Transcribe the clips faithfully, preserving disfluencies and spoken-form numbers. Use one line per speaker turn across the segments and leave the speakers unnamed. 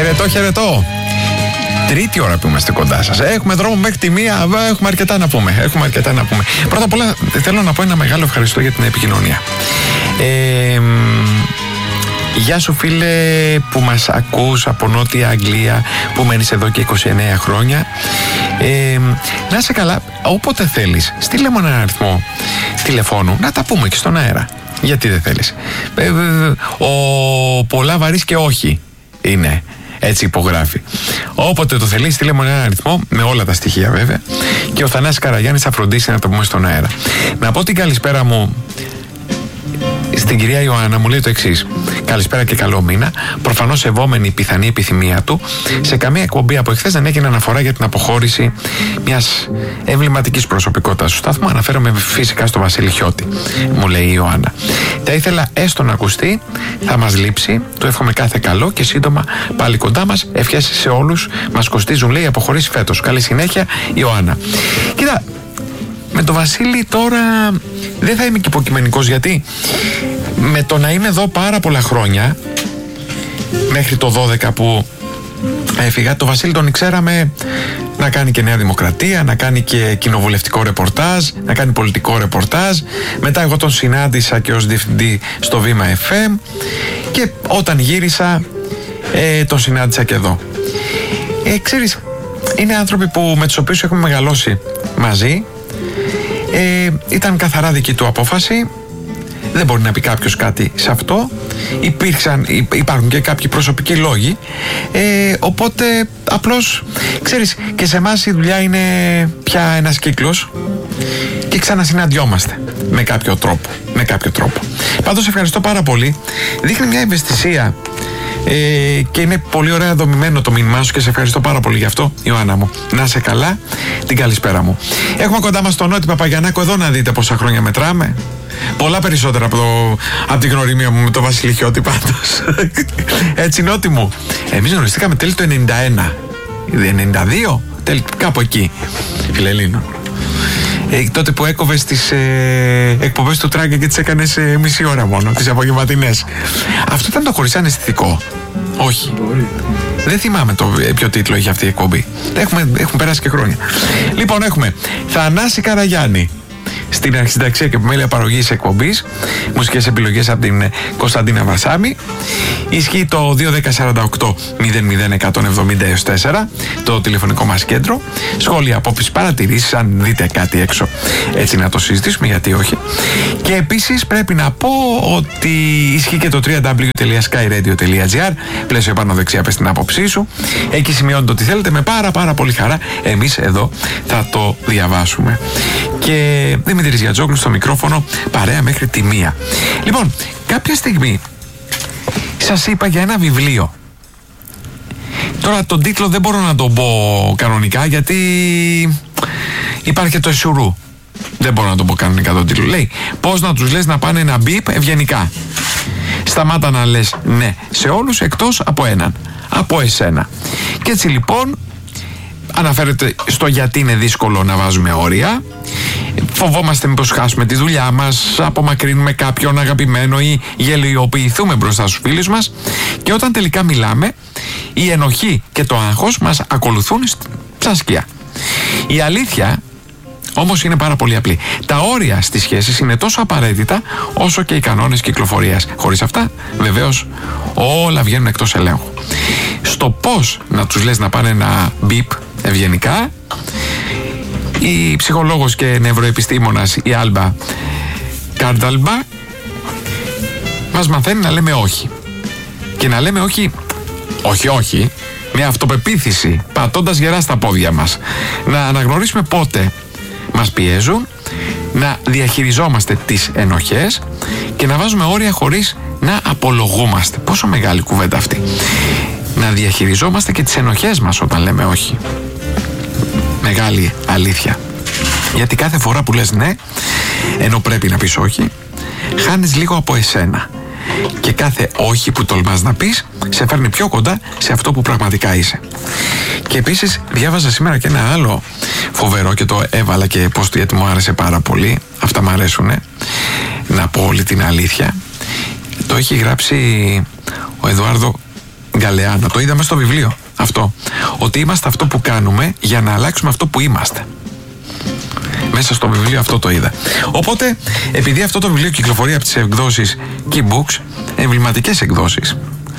Χαιρετώ, χαιρετώ. Τρίτη ώρα που είμαστε κοντά σας. Έχουμε δρόμο μέχρι τη μία. Έχουμε αρκετά να πούμε. Έχουμε αρκετά να πούμε. Πρώτα απ' όλα θέλω να πω ένα μεγάλο ευχαριστώ για την επικοινωνία. Ε, Γεια σου φίλε που μας ακούς από Νότια Αγγλία, που μένεις εδώ και είκοσι εννέα χρόνια. Ε, να είσαι καλά, όποτε θέλεις στείλε μου έναν αριθμό τηλεφώνου να τα πούμε και στον αέρα. Γιατί δεν θέλεις? ε, Ο πολλά βαρύς και όχι είναι, έτσι υπογράφει. Όποτε το θέλεις στείλε μου έναν αριθμό με όλα τα στοιχεία βέβαια, και ο Θανάσης Καραγιάννης θα φροντίσει να τα πούμε στον αέρα. Να πω την καλησπέρα μου στην κυρία Ιωάννα, μου λέει το εξής: καλησπέρα και καλό μήνα. Προφανώς σεβόμενη η πιθανή επιθυμία του, σε καμία εκπομπή από εχθές δεν έγινε αναφορά για την αποχώρηση μιας εμβληματικής προσωπικότητας του σταθμού. Αναφέρομαι φυσικά στο Βασίλη Χιώτη, μου λέει η Ιωάννα. Θα ήθελα έστω να ακουστεί, θα μας λείψει. Του εύχομαι κάθε καλό και σύντομα πάλι κοντά μας. Ευχές σε όλους. Μας κοστίζουν, λέει, αποχωρήσει φέτος. Καλή συνέχεια, Ιωάννα. Κοίτα, με το Βασίλη τώρα δεν θα είμαι και υποκειμενικός, γιατί με το να είμαι εδώ πάρα πολλά χρόνια, μέχρι το δώδεκα που έφυγα, το Βασίλη τον ξέραμε να κάνει και Νέα Δημοκρατία, να κάνει και κοινοβουλευτικό ρεπορτάζ, να κάνει πολιτικό ρεπορτάζ. Μετά εγώ τον συνάντησα και ως διευθυντή στο Βήμα εφ εμ, και όταν γύρισα ε, τον συνάντησα και εδώ. Ε, ξέρεις, είναι άνθρωποι που, με τους οποίους έχουμε μεγαλώσει μαζί. Ε, ήταν καθαρά δική του απόφαση. Δεν μπορεί να πει κάποιος κάτι σε αυτό. Υπήρξαν, υπάρχουν και κάποιοι προσωπικοί λόγοι. ε, Οπότε απλώς, ξέρεις, και σε εμάς η δουλειά είναι πια ένας κύκλος και ξανασυναντιόμαστε με κάποιο τρόπο, με κάποιο τρόπο. Πάντως ευχαριστώ πάρα πολύ. Δείχνει μια ευαισθησία ε, και είναι πολύ ωραία δομημένο το μήνυμά σου και σε ευχαριστώ πάρα πολύ γι' αυτό, Ιωάννα μου. Να είσαι καλά, την καλησπέρα μου. Έχουμε κοντά μας τον Νότι Παπαγιαννάκο, εδώ να δείτε πόσα χρόνια μετράμε. Πολλά περισσότερα από, το, από την γνωριμία μου με τον Βασίλη Χιώτη πάντως. Έτσι, Νότι μου, εμείς γνωριστήκαμε τέλη του ενενήντα ένα, ενενήντα δύο, τέλη, κάπου εκεί, Φιλελλήνων. Ε, τότε που έκοβες τις ε, εκπομπές του Τράγκα και τις έκανες ε, μισή ώρα μόνο, τις απογευματινές. Αυτό ήταν το χωρίς αναισθητικό? Όχι. Δεν θυμάμαι το, ε, ποιο τίτλο είχε αυτή η εκπομπή. Έχουμε, έχουν περάσει και χρόνια. Λοιπόν, έχουμε Θανάση Καραγιάννη στην αρχισυνταξία και επιμέλεια παραγωγής εκπομπής, μουσικές επιλογές από την Κωνσταντίνα Βασάμη. Ισχύει το δύο δέκα σαράντα οκτώ μηδέν μηδέν εκατόν εβδομήντα έως τέσσερα, το τηλεφωνικό μας κέντρο. Σχόλια, απόψεις, παρατηρήσεις, αν δείτε κάτι έξω, έτσι να το συζητήσουμε, γιατί όχι. Και επίσης πρέπει να πω ότι ισχύει και το double-u double-u double-u τελεία skyradio τελεία gr, πλαίσιο πάνω δεξιά, πες την άποψή σου. Εκεί σημειώνετε ό,τι θέλετε, με πάρα πάρα πολύ χαρά εμείς εδώ θα το διαβάσουμε. Και Δημήτρης Γιατζόγλου στο μικρόφωνο, παρέα μέχρι τη μία. Λοιπόν, κάποια στιγμή σας είπα για ένα βιβλίο. Τώρα τον τίτλο δεν μπορώ να τον πω κανονικά, γιατί υπάρχει και το εσουρού. Δεν μπορώ να τον πω κανονικά τον τίτλο. Λέει, πώς να τους λες να πάνε ένα μπιπ ευγενικά. Σταμάτα να λες ναι σε όλους εκτός από έναν, από εσένα. Και έτσι λοιπόν αναφέρεται στο γιατί είναι δύσκολο να βάζουμε όρια. Φοβόμαστε μήπως χάσουμε τη δουλειά μας, απομακρύνουμε κάποιον αγαπημένο ή γελιοποιηθούμε μπροστά στους φίλους μας. Και όταν τελικά μιλάμε, η ενοχή και το άγχος μας ακολουθούν στα σκιά. Η αλήθεια όμως είναι πάρα πολύ απλή. Τα όρια στις σχέσεις είναι τόσο απαραίτητα όσο και οι κανόνες κυκλοφορίας. Χωρίς αυτά, βεβαίως, όλα βγαίνουν εκτός ελέγχου. Στο πώς να τους λες να πάνε ένα μπιπ ευγενικά, η ψυχολόγος και νευροεπιστήμονας η Άλμπα Κάρνταλμπα μας μαθαίνει να λέμε όχι. Και να λέμε όχι, όχι, όχι, με αυτοπεποίθηση, πατώντας γερά στα πόδια μας. Να αναγνωρίσουμε πότε μας πιέζουν, να διαχειριζόμαστε τις ενοχές και να βάζουμε όρια χωρίς να απολογούμαστε. Πόσο μεγάλη κουβέντα αυτή. Να διαχειριζόμαστε και τις ενοχές μας όταν λέμε όχι. Μεγάλη αλήθεια. Γιατί κάθε φορά που λες ναι, ενώ πρέπει να πεις όχι, χάνεις λίγο από εσένα. Και κάθε όχι που τολμάς να πεις σε φέρνει πιο κοντά σε αυτό που πραγματικά είσαι. Και επίσης διάβαζα σήμερα και ένα άλλο φοβερό και το έβαλα και post γιατί μου άρεσε πάρα πολύ. Αυτά μου αρέσουνε. Να πω όλη την αλήθεια. Το έχει γράψει ο Εδουάρδο Γκαλεάνο. Το είδαμε στο βιβλίο αυτό. Ότι είμαστε αυτό που κάνουμε για να αλλάξουμε αυτό που είμαστε. Μέσα στο βιβλίο αυτό το είδα. Οπότε, επειδή αυτό το βιβλίο κυκλοφορεί από τις εκδόσεις Keybooks, εμβληματικές εκδόσεις,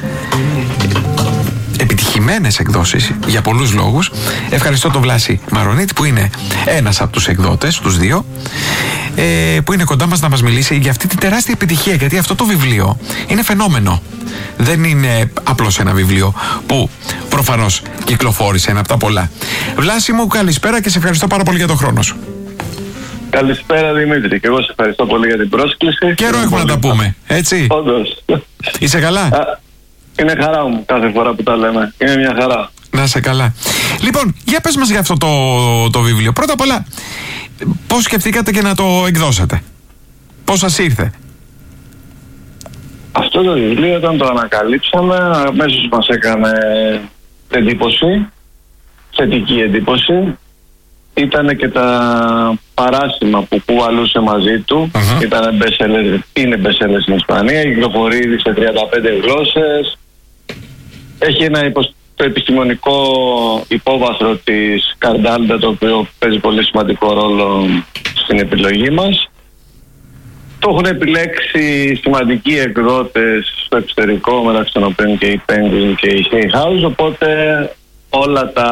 επιτυχημένες εκδόσεις για πολλούς λόγους, ευχαριστώ τον Βλάση Μαρονίτη που είναι ένας από τους εκδότες, τους δύο, ε, που είναι κοντά μας να μας μιλήσει για αυτή τη τεράστια επιτυχία, γιατί αυτό το βιβλίο είναι φαινόμενο. Δεν είναι απλώς ένα βιβλίο που προφανώς κυκλοφόρησε, ένα από τα πολλά. Βλάση μου, καλησπέρα και σε ευχαριστώ πάρα πολύ για τον χρόνο σου.
Καλησπέρα Δημήτρη, και εγώ σε ευχαριστώ πολύ για την πρόσκληση.
Καιρό έχουμε να τα πούμε, έτσι.
Όντως.
Είσαι καλά?
Α, είναι χαρά μου κάθε φορά που τα λέμε. Είναι μια χαρά.
Να είσαι καλά. Λοιπόν, για πες μας για αυτό το, το βιβλίο. Πρώτα απ' όλα, πώς σκεφτήκατε και να το εκδώσετε? Πώς σας ήρθε?
Αυτό το βιβλίο, όταν το ανακαλύψαμε, αμέσως μας έκανε εντύπωση, θετική εντύπωση. Ήτανε και τα παράσημα που κουβαλούσε μαζί του. Uh-huh. Ήτανε bestseller, είναι bestseller στην Ισπανία, κυκλοφορεί ήδη σε τριάντα πέντε γλώσσες. Έχει ένα υπο, το επιστημονικό υπόβαθρο της Καρντάλντα, το οποίο παίζει πολύ σημαντικό ρόλο στην επιλογή μας. Το έχουν επιλέξει σημαντικοί εκδότες στο εξωτερικό, μεταξύ των οποίων και η Penguin και η Hay House, οπότε όλα τα...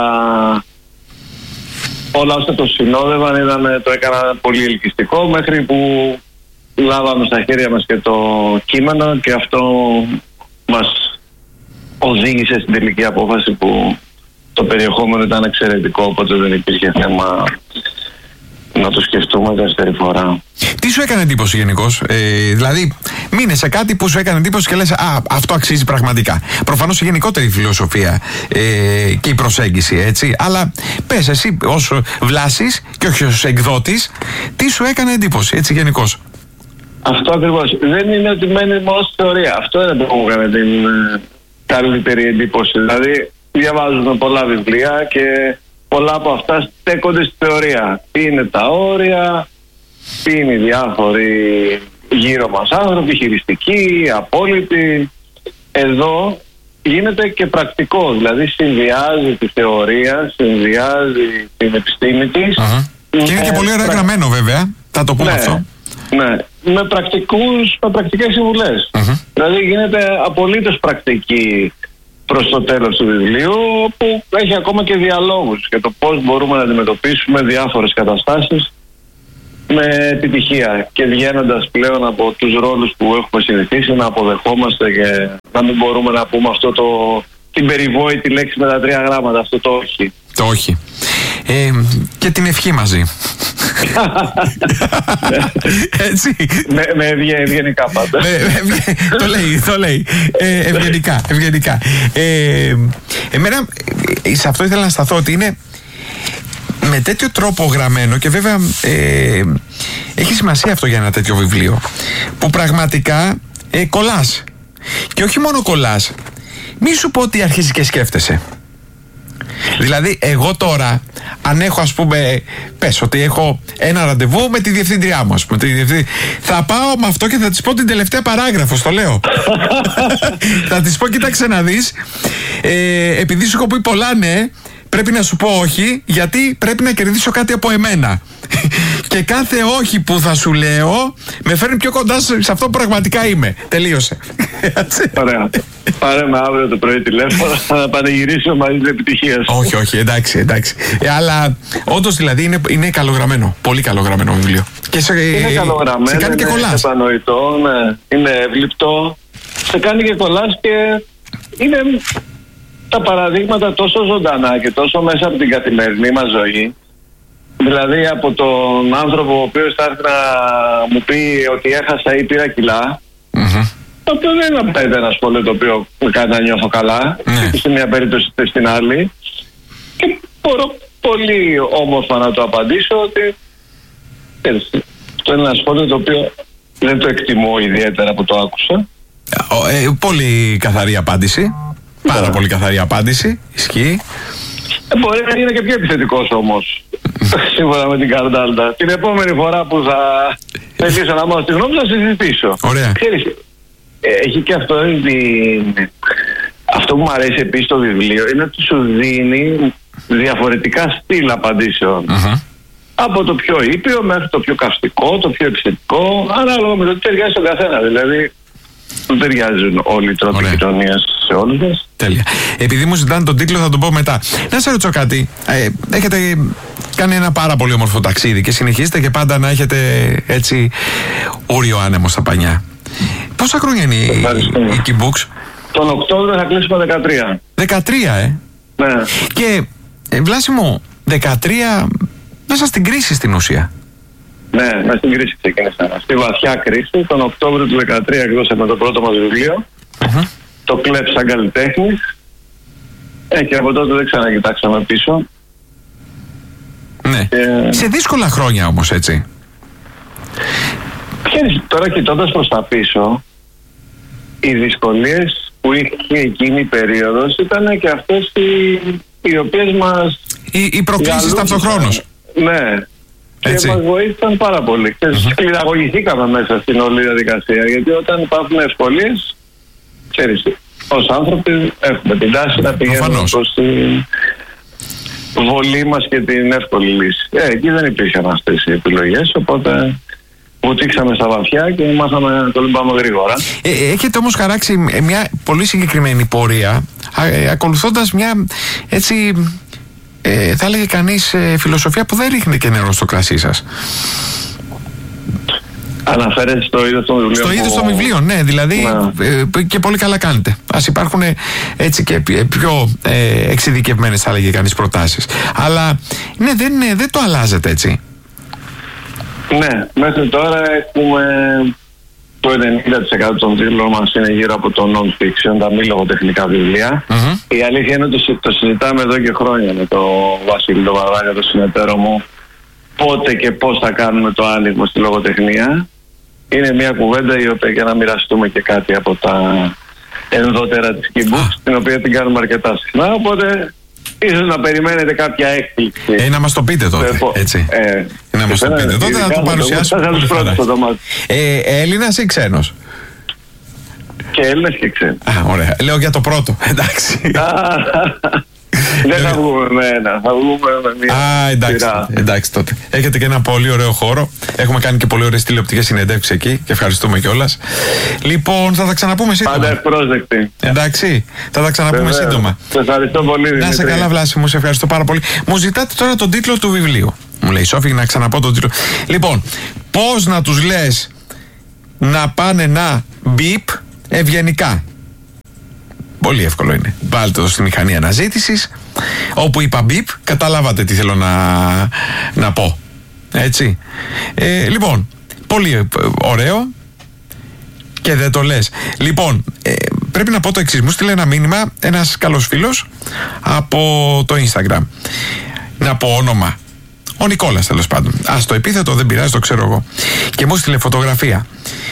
όλα όσα το συνόδευαν είδαμε, το έκαναν πολύ ελκυστικό, μέχρι που λάβαμε στα χέρια μας και το κείμενο και αυτό μας οδήγησε στην τελική απόφαση που το περιεχόμενο ήταν εξαιρετικό, οπότε δεν υπήρχε θέμα να το σκεφτούμε δεύτερη φορά.
Τι σου έκανε εντύπωση γενικώς? Ε, δηλαδή, μείνε σε κάτι που σου έκανε εντύπωση και λες, α, αυτό αξίζει πραγματικά. Προφανώς η γενικότερη φιλοσοφία ε, και η προσέγγιση, έτσι. Αλλά πες εσύ ως Βλάσης και όχι ως εκδότης, τι σου έκανε εντύπωση, έτσι γενικώς?
Αυτό ακριβώς. Δεν είναι ότι μένει μόνο στη θεωρία. Αυτό είναι που μου έκανε την ε, καλύτερη εντύπωση. Δηλαδή, διαβάζουμε πολλά βιβλία και πολλά από αυτά στέκονται στη θεωρία. Τι είναι τα όρια, τι είναι οι διάφοροι γύρω μας άνθρωποι, χειριστικοί, απόλυτοι. Εδώ γίνεται και πρακτικό, δηλαδή συνδυάζει τη θεωρία, συνδυάζει την επιστήμη της. Uh-huh.
Και είναι και πολύ ωραία γραμμένο βέβαια, θα το πούμε
ναι, αυτό. Ναι, με, πρακτικούς, με πρακτικές συμβουλές. Uh-huh. Δηλαδή γίνεται απολύτως πρακτική προς το τέλος του βιβλίου, που έχει ακόμα και διαλόγους για το πώς μπορούμε να αντιμετωπίσουμε διάφορες καταστάσεις με επιτυχία και βγαίνοντας πλέον από τους ρόλους που έχουμε συνηθίσει να αποδεχόμαστε και να μην μπορούμε να πούμε αυτό το, την περιβόητη λέξη με τα τρία γράμματα, αυτό το όχι.
Το όχι. Ε, και την ευχή μαζί. Έτσι.
Με, με ευγενικά πάντα.
Το λέει, το λέει. Ε, ευγενικά, ευγενικά. Ε, εμένα, σε αυτό ήθελα να σταθώ, ότι είναι με τέτοιο τρόπο γραμμένο και βέβαια ε, έχει σημασία αυτό για ένα τέτοιο βιβλίο, που πραγματικά ε, κολλάς. Και όχι μόνο κολλάς, μη σου πω ότι αρχίζεις και σκέφτεσαι. Δηλαδή εγώ τώρα, αν έχω, ας πούμε, πες ότι έχω ένα ραντεβού με τη διευθύντριά μου, ας πούμε, τη διευθύ... θα πάω με αυτό και θα της πω την τελευταία παράγραφο, στο λέω. Θα της πω, κοίταξε να δεις, ε, επειδή σου έχω πει πολλά ναι, πρέπει να σου πω όχι, γιατί πρέπει να κερδίσω κάτι από εμένα. Και κάθε όχι που θα σου λέω με φέρνει πιο κοντά σε αυτό που πραγματικά είμαι. Τελείωσε.
Ωραία. Πάρε με αύριο το πρωί τηλέφωνο να πανηγυρίσω μαζί της επιτυχίας.
Όχι, όχι, εντάξει, εντάξει. Ε, αλλά όντως δηλαδή είναι, είναι καλογραμμένο. Πολύ καλογραμμένο βιβλίο. Και σε,
είναι καλογραμμένο,
σε κάνει και κολλάς.
Είναι επανοητό, ναι, είναι εύληπτο. Σε κάνει και κολλάς και είναι τα παραδείγματα τόσο ζωντανά και τόσο μέσα από την καθημερινή μας ζωή. Δηλαδή από τον άνθρωπο ο οποίος θα έρθει να μου πει ότι έχασα ή πήρα κιλά, mm-hmm. το οποίο δεν είναι ένα σχόλιο το οποίο με κάνει να νιώθω καλά, mm. σε μια περίπτωση είτε στην άλλη, και μπορώ πολύ όμορφα να το απαντήσω ότι αυτό είναι ένα σχόλιο το οποίο δεν το εκτιμώ ιδιαίτερα που το άκουσα.
Ε, πολύ καθαρή απάντηση. Πάρα yeah. πολύ καθαρή απάντηση. Ισχύει.
Ε, μπορεί να είναι και πιο επιθετικός όμως, σύμφωνα με την Καρντάλντα. Την επόμενη φορά που θα θελήσω να μάθω τη γνώμη, θα συζητήσω.
Ωραία.
Ξέρεις, έχει και αυτό την αυτό που μου αρέσει επίσης στο βιβλίο είναι ότι σου δίνει διαφορετικά στυλ απαντήσεων. Uh-huh. Από το πιο ήπιο μέχρι το πιο καυστικό, το πιο επιθετικό, ανάλογα με το τι ταιριάζει στον καθένα. Δηλαδή, δεν ταιριάζουν όλοι οι τρόποι κοινωνίας σε όλους μας.
Τέλεια. Επειδή μου ζητάνε τον τίτλο, θα τον πω μετά. Να σε ρωτήσω κάτι. Ε, έχετε κάνει ένα πάρα πολύ όμορφο ταξίδι και συνεχίζετε και πάντα να έχετε έτσι ούριο άνεμο στα πανιά. Πόσα χρόνια είναι η, η Keybooks?
Τον Οκτώβριο θα κλείσουμε δεκατρία.
δεκατρία, ε.
Ναι.
Και ε, Βλάση μου, δεκατρία μέσα στην κρίση στην ουσία.
Ναι, μέσα στην κρίση ξεκίνησα. Στη βαθιά κρίση, τον Οκτώβριο του δεκατρία εκδώσαμε το πρώτο μας βιβλίο. Uh-huh. Το Κλέψ σαν καλλιτέχνης. Ε, και από τότε δεν ξανακοιτάξαμε πίσω.
Ναι. Και... σε δύσκολα χρόνια όμως, έτσι.
Ξέρεις, τώρα κοιτώντας προς τα πίσω, οι δυσκολίες που είχε εκείνη η περίοδος ήταν και αυτές οι, οι οποίες μας...
Οι, οι προκλήσεις ταυτοχρόνως.
Ναι. Έτσι. Και μας βοήθησαν πάρα πολύ. Και uh-huh. κληραγωγηθήκαμε μέσα στην όλη διαδικασία. Γιατί όταν υπάρχουν ευκολίες, ξέρεις, ως άνθρωποι έχουμε την τάση να πηγαίνουμε προς τη βολή μας και την εύκολη λύση. Ε, εκεί δεν υπήρχαν αυτές οι επιλογές, οπότε βουτήξαμε στα βαθιά και μάθαμε να το πάμε γρήγορα.
Ε, έχετε όμως χαράξει μια πολύ συγκεκριμένη πορεία, α, ακολουθώντας μια έτσι... Ε, θα έλεγε κανείς ε, φιλοσοφία που δεν ρίχνει και νερό στο κρασί σας.
Αναφέρεσαι στο είδος των βιβλίων.
Στο είδος
που...
των βιβλίων, ναι, δηλαδή ναι. Ε, και πολύ καλά κάνετε. Ας υπάρχουν έτσι και πιο ε, εξειδικευμένες, θα έλεγε κανείς, προτάσεις. Αλλά ναι, δεν, ναι, δεν το αλλάζετε έτσι.
Ναι, μέχρι τώρα έχουμε το ενενήντα τοις εκατό των τίτλων μας είναι γύρω από το non-fiction, τα μη λογοτεχνικά βιβλία. Mm-hmm. Η αλήθεια είναι ότι το, το συζητάμε εδώ και χρόνια με τον Βασίλη τον Βαρδάκη, τον συνεταίρο μου, πότε και πώς θα κάνουμε το άνοιγμα στη λογοτεχνία. Είναι μια κουβέντα η οποία για να μοιραστούμε και κάτι από τα ενδότερα της Keybooks, ah. την οποία την κάνουμε αρκετά συχνά, οπότε ίσως να περιμένετε κάποια έκπληξη.
Ε, να μας το πείτε τότε, έτσι.
Ε,
να μας το πείτε τότε, να το παρουσιάσουμε. Ε, Έλληνας ή ξένος?
Και Έλληνας και ξένος.
Α, ωραία. Λέω για το πρώτο, εντάξει.
Δεν θα βγούμε με ένα, θα βγούμε με μία.
Α, εντάξει, εντάξει τότε. Έχετε και ένα πολύ ωραίο χώρο. Έχουμε κάνει και πολύ ωραίες τηλεοπτικές συνεντεύξεις εκεί και ευχαριστούμε κιόλας. Λοιπόν, θα τα ξαναπούμε σύντομα.
Πάντα ευπρόσδεκτη.
Εντάξει, θα τα ξαναπούμε Βεβαίως. σύντομα.
Σε ευχαριστώ πολύ, Δημήτρη.
Να είσαι καλά, Βλάση μου, σε ευχαριστώ πάρα πολύ. Μου ζητάτε τώρα τον τίτλο του βιβλίου. Μου λέει, Σόφη, να ξαναπώ τον τίτλο. Λοιπόν, πώς να τους λες να πάνε να μπιπ ευγενικά. Πολύ εύκολο είναι. Βάλτε το στη μηχανή αναζήτησης. Όπου είπα μπιπ, καταλάβατε τι θέλω να, να πω. Έτσι. Ε, λοιπόν, πολύ ωραίο. Και δεν το λες. Λοιπόν, ε, πρέπει να πω το εξής. Μου στείλε ένα μήνυμα ένας καλός φίλος από το Instagram. Να πω όνομα. Ο Νικόλας, τέλος πάντων. Ας το επίθετο δεν πειράζει, το ξέρω εγώ. Και μου στείλε φωτογραφία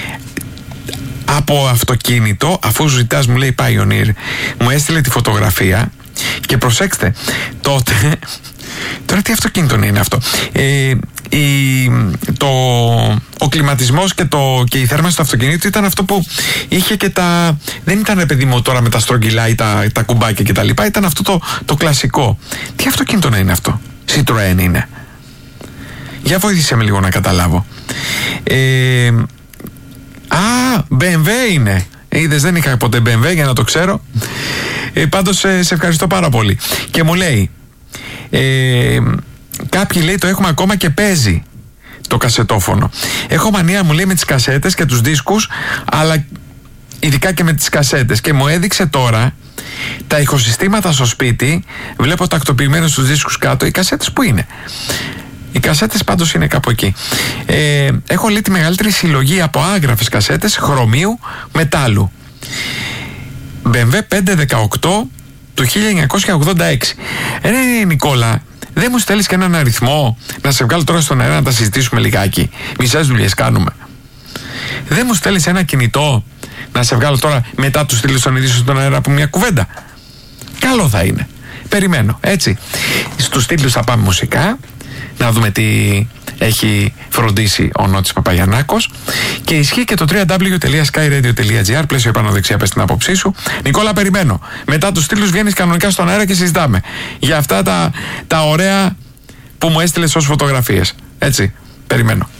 από αυτοκίνητο, αφού ζητάς, μου λέει Pioneer, μου έστειλε τη φωτογραφία και προσέξτε, τότε, τώρα τι αυτοκίνητο είναι αυτό, ε, η, το, ο κλιματισμός και, το, και η θέρμανση του αυτοκινήτου ήταν αυτό που είχε και τα, δεν ήταν ρε παιδί μου τώρα με τα στρογγυλά ή τα, τα κουμπάκια και τα λοιπά, ήταν αυτό το, το κλασικό. Τι αυτοκίνητο να είναι αυτό? Citroën είναι? Για βοήθησε με λίγο να καταλάβω. ε, Α, μπι εμ ντάμπλιου είναι. Είδες, δεν είχα ποτέ μπι εμ ντάμπλιου για να το ξέρω. Ε, πάντως σε, σε ευχαριστώ πάρα πολύ. Και μου λέει, ε, κάποιοι λέει το έχουμε ακόμα και παίζει το κασετόφωνο. Έχω μανία, μου λέει, με τις κασέτες και τους δίσκους, αλλά ειδικά και με τις κασέτες. Και μου έδειξε τώρα τα ηχοσυστήματα στο σπίτι. Βλέπω τακτοποιημένους τους δίσκους κάτω. Οι κασέτες που είναι? Οι κασέτες πάντως είναι κάπου εκεί. Ε, έχω λέει τη μεγαλύτερη συλλογή από άγραφες κασέτες χρωμίου μετάλλου. μπι εμ ντάμπλιου πεντακόσια δεκαοκτώ του χίλια εννιακόσια ογδόντα έξι. Ε, ναι, Νικόλα, δεν μου στέλνεις και έναν αριθμό να σε βγάλω τώρα στον αέρα να τα συζητήσουμε λιγάκι? Μισές δουλειές κάνουμε. Δεν μου στέλνεις ένα κινητό να σε βγάλω τώρα μετά του στείλεις τον ειδήσιο στον αέρα από μια κουβέντα? Καλό θα είναι. Περιμένω, έτσι. Στους τίτλους θα πάμε μουσικά. να δούμε τι έχει φροντίσει ο Νότης Παπαγιαννάκος. Και ισχύει και το double-u double-u double-u τελεία sky radio τελεία gr, πλαίσιο επάνω δεξιά, πες την άποψή σου. Νικόλα, περιμένω. Μετά τους στήλους βγαίνεις κανονικά στον αέρα και συζητάμε για αυτά τα, τα ωραία που μου έστειλες ως φωτογραφίες. Έτσι, περιμένω.